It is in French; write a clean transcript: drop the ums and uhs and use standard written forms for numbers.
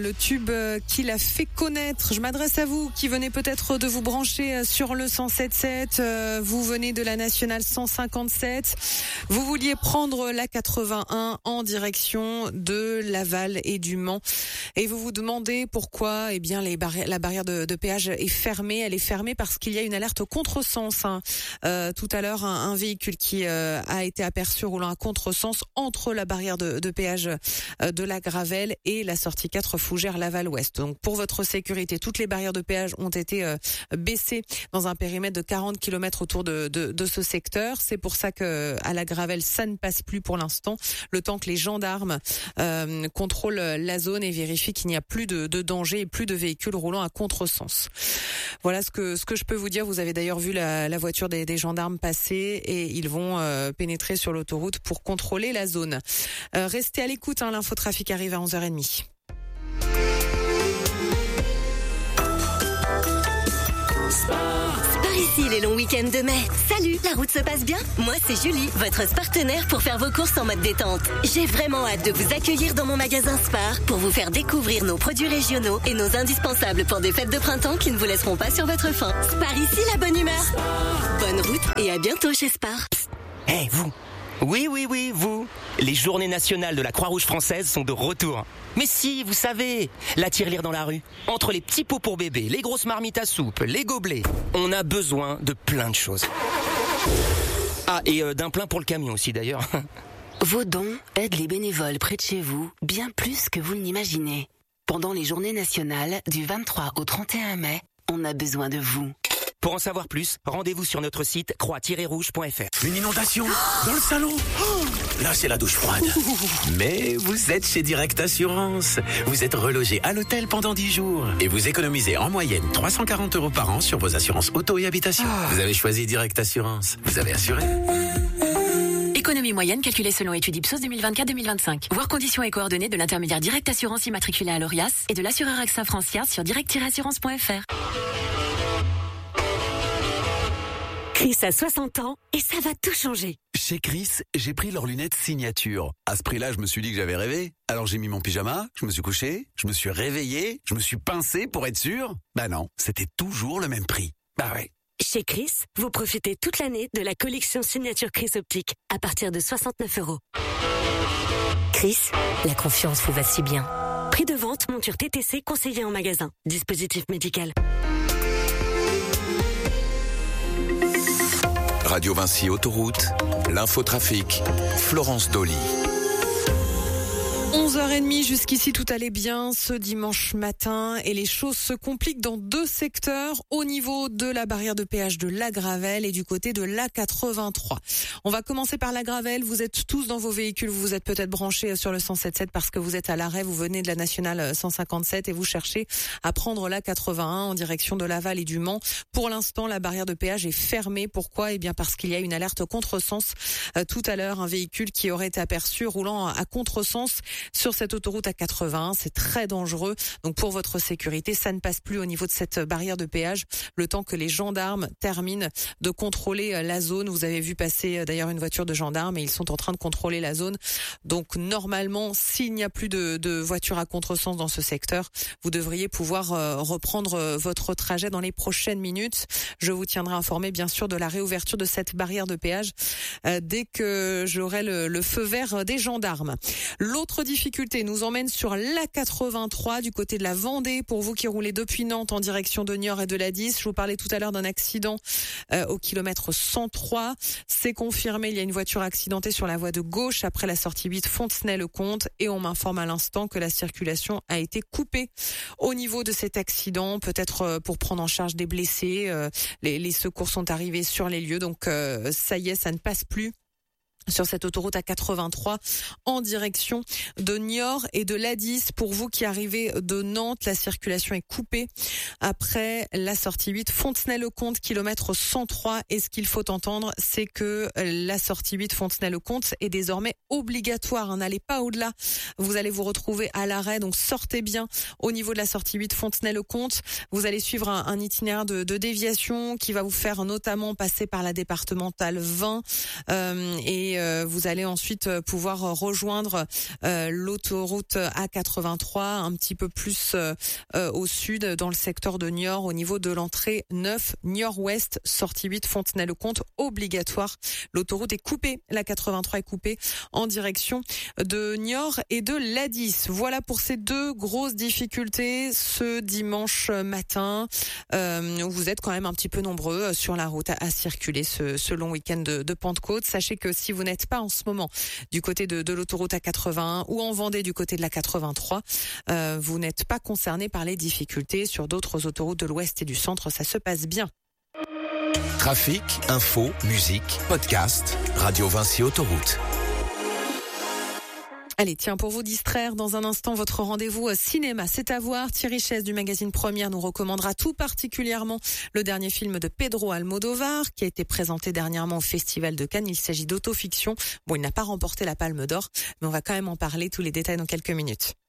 Le tube qui l'a fait connaître. Je m'adresse à vous qui venez peut-être de vous brancher sur le 107.7. Vous venez de la nationale 157. Vous vouliez prendre la 81 en direction de Laval et du Mans. Et vous vous demandez pourquoi, la barrière de péage est fermée. Elle est fermée parce qu'il y a une alerte contresens. Tout à l'heure, un véhicule qui a été aperçu roulant à contresens entre la barrière de péage de la Gravelle et la sortie 4 Fougères Laval-Ouest. Donc pour votre sécurité, toutes les barrières de péage ont été baissées dans un périmètre de 40 km autour de ce secteur. C'est pour ça que à la Gravelle, ça ne passe plus pour l'instant, le temps que les gendarmes contrôlent la zone et vérifient qu'il n'y a plus de danger et plus de véhicules roulant à contresens. Voilà ce que je peux vous dire. Vous avez d'ailleurs vu la voiture des gendarmes passer et ils vont pénétrer sur l'autoroute pour contrôler la zone. Restez à l'écoute, l'infotrafic arrive à 11h30. Par ici les longs week-ends de mai. Salut, la route se passe bien? Moi c'est Julie, votre partenaire pour faire vos courses en mode détente. J'ai vraiment hâte de vous accueillir dans mon magasin Spar pour vous faire découvrir nos produits régionaux et nos indispensables pour des fêtes de printemps qui ne vous laisseront pas sur votre faim. Spar ici, la bonne humeur. Bonne route et à bientôt chez Spar. Hey, vous! Oui, vous! Les journées nationales de la Croix-Rouge française sont de retour. Mais si, vous savez, la tirelire dans la rue. Entre les petits pots pour bébé, les grosses marmites à soupe, les gobelets, on a besoin de plein de choses. Ah, et d'un plein pour le camion aussi d'ailleurs. Vos dons aident les bénévoles près de chez vous bien plus que vous ne l'imaginez. Pendant les journées nationales du 23 au 31 mai, on a besoin de vous. Pour en savoir plus, rendez-vous sur notre site croix-rouge.fr. Une inondation dans le salon. Là, c'est la douche froide. Mais vous êtes chez Direct Assurance. Vous êtes relogé à l'hôtel pendant 10 jours. Et vous économisez en moyenne 340 € par an sur vos assurances auto et habitation. Vous avez choisi Direct Assurance. Vous avez assuré. Économie moyenne calculée selon étude Ipsos 2024-2025. Voir conditions et coordonnées de l'intermédiaire Direct Assurance immatriculé à l'ORIAS et de l'assureur AXA Francia sur direct-assurance.fr. Chris a 60 ans et ça va tout changer. Chez Chris, j'ai pris leurs lunettes signature. À ce prix-là, je me suis dit que j'avais rêvé. Alors j'ai mis mon pyjama, je me suis couché, je me suis réveillé, je me suis pincé pour être sûr. Bah non, c'était toujours le même prix. Bah ouais. Chez Chris, vous profitez toute l'année de la collection signature Chris Optique à partir de 69 €. Chris, la confiance vous va si bien. Prix de vente, monture TTC conseillée en magasin. Dispositif médical. Radio Vinci Autoroute, l'infotrafic, Florence Dolly. 11h30, jusqu'ici tout allait bien ce dimanche matin et les choses se compliquent dans deux secteurs au niveau de la barrière de péage de la Gravelle et du côté de l'A83. On va commencer par la Gravelle. Vous êtes tous dans vos véhicules, vous vous êtes peut-être branchés sur le 107.7 parce que vous êtes à l'arrêt, vous venez de la nationale 157 et vous cherchez à prendre l'A81 en direction de Laval et du Mans. Pour l'instant, la barrière de péage est fermée. Pourquoi? Bien parce qu'il y a une alerte contresens. Tout à l'heure, un véhicule qui aurait été aperçu roulant à contresens sur cette autoroute A81, c'est très dangereux. Donc pour votre sécurité, ça ne passe plus au niveau de cette barrière de péage le temps que les gendarmes terminent de contrôler la zone. Vous avez vu passer d'ailleurs une voiture de gendarmes et ils sont en train de contrôler la zone. Donc normalement, s'il n'y a plus de voitures à contresens dans ce secteur, vous devriez pouvoir reprendre votre trajet dans les prochaines minutes. Je vous tiendrai informé bien sûr de la réouverture de cette barrière de péage dès que j'aurai le feu vert des gendarmes. L'autre difficulté nous emmène sur l'A83 du côté de la Vendée. Pour vous qui roulez depuis Nantes en direction de Niort et de la 10, je vous parlais tout à l'heure d'un accident au kilomètre 103. C'est confirmé, il y a une voiture accidentée sur la voie de gauche après la sortie 8 Fontenay-le-Comte et on m'informe à l'instant que la circulation a été coupée au niveau de cet accident, peut-être pour prendre en charge des blessés. Les secours sont arrivés sur les lieux, donc ça y est, ça ne passe plus sur cette autoroute A83 en direction de Niort et de l'A10. Pour vous qui arrivez de Nantes, la circulation est coupée après la sortie 8 Fontenay-le-Comte, kilomètre 103. Et ce qu'il faut entendre, c'est que la sortie 8 Fontenay-le-Comte est désormais obligatoire. N'allez pas au-delà. Vous allez vous retrouver à l'arrêt, donc sortez bien au niveau de la sortie 8 Fontenay-le-Comte. Vous allez suivre un itinéraire de déviation qui va vous faire notamment passer par la départementale 20 et et vous allez ensuite pouvoir rejoindre l'autoroute A83 un petit peu plus au sud dans le secteur de Niort au niveau de l'entrée 9 Niort-Ouest, sortie 8 Fontenay-le-Comte, obligatoire. L'autoroute est coupée, la 83 est coupée en direction de Niort et de l'A10. Voilà pour ces deux grosses difficultés ce dimanche matin. Vous êtes quand même un petit peu nombreux sur la route à circuler ce long week-end de Pentecôte. Sachez que si vous n'êtes pas en ce moment du côté de l'autoroute A81 ou en Vendée du côté de la 83, vous n'êtes pas concerné par les difficultés. Sur d'autres autoroutes de l'Ouest et du Centre, ça se passe bien. Trafic, info, musique, podcast, Radio Vinci Autoroute. Allez, tiens, pour vous distraire, dans un instant, votre rendez-vous cinéma, c'est à voir. Thierry Chaise du magazine Première nous recommandera tout particulièrement le dernier film de Pedro Almodóvar qui a été présenté dernièrement au Festival de Cannes. Il s'agit d'Autofiction. Bon, il n'a pas remporté la Palme d'Or, mais on va quand même en parler, tous les détails dans quelques minutes.